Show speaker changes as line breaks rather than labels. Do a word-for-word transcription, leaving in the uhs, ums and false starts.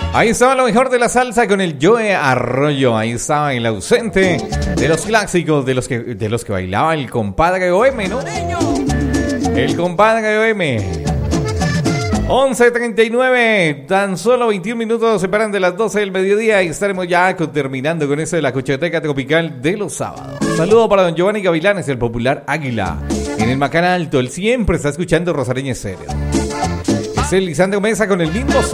Ahí estaba lo mejor de la salsa con el Joe Arroyo. Ahí estaba el ausente de los clásicos, de los que, de los que bailaba el compadre O M, ¿no? El compadre O M. once treinta y nueve, tan solo veintiún minutos nos separan de las doce del mediodía y estaremos ya terminando con eso de la Cuchioteca Tropical de los sábados. Saludo para don Giovanni Gavilanes, el popular Águila. En el Macán Alto, él siempre está escuchando Rosareña Estéreo. Es el Lisandro Mesa con el mismo